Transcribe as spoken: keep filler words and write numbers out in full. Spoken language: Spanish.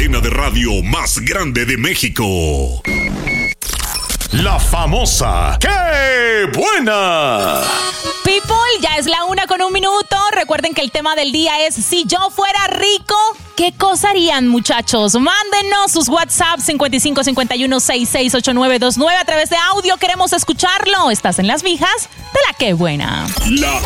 cadena de radio más grande de México. La famosa ¡Qué buena! People, ya es la una con un minuto. Recuerden que el tema del día es: si yo fuera rico, ¿qué cosa harían, muchachos? Mándenos sus WhatsApp cincuenta y cinco cincuenta y uno sesenta y seis ochenta y nueve veintinueve a través de audio. Queremos escucharlo. Estás en las vijas de la Qué Buena. La